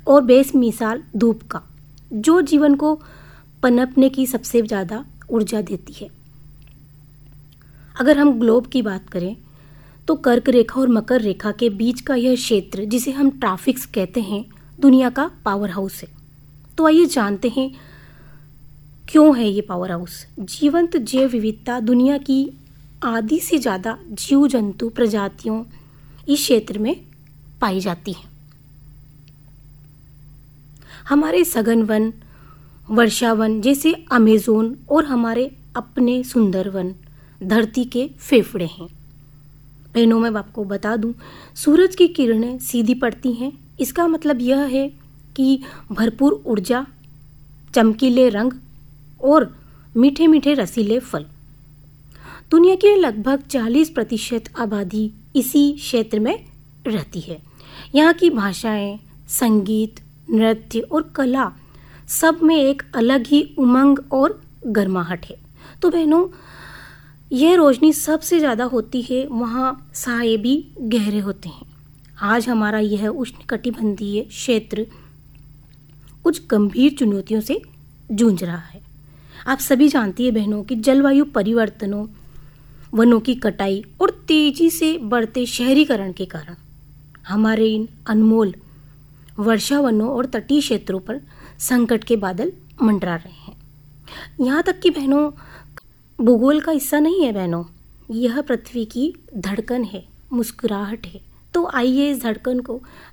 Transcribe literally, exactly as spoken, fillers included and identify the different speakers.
Speaker 1: और बेमिसाल धूप का, जो जीवन को पनपने की सबसे ज़्यादा ऊर्जा देती है। अगर हम ग्लोब की बात करें तो कर्क रेखा और मकर रेखा के बीच का यह क्षेत्र, जिसे हम ट्रॉपिक्स कहते हैं, दुनिया का पावर हाउस है। तो आइए जानते हैं क्यों है ये पावर हाउस। जीवंत जैव विविधता, दुनिया की आधी से ज़्यादा जीव जंतु प्रजातियों इस क्षेत्र में पाई जाती हैं। हमारे सघन वन, वर्षावन जैसे अमेज़न और हमारे अपने सुंदर वन धरती के फेफड़े हैं। बहनों, मैं आपको बता दूं, सूरज की किरणें सीधी पड़ती हैं। इसका मतलब यह है कि भरपूर ऊर्जा, चमकीले रंग और मीठे मीठे रसीले फल। दुनिया की लगभग चालीस प्रतिशत आबादी इसी क्षेत्र में रहती है। यहाँ की भाषाएं, संगीत, नृत्य और कला सब में एक अलग ही उमंग और गर्माहट है। तो बहनों, यह रोशनी सबसे ज़्यादा होती है वहाँ साए भी गहरे होते हैं। आज हमारा यह उष्णकटिबंधीय क्षेत्र कुछ गंभीर चुनौतियों से जूझ रहा है। आप सभी जानती है बहनों कि जलवायु परिवर्तनों, वनों की कटाई और तेजी से बढ़ते शहरीकरण के कारण हमारे इन अनमोल वर्षा वनों और तटीय क्षेत्रों पर संकट के बादल मंडरा रहे हैं। यहाँ तक कि बहनों, भूगोल का हिस्सा नहीं है बहनों, यह पृथ्वी की धड़कन है, मुस्कुराहट है। तो आइए इस धड़कन को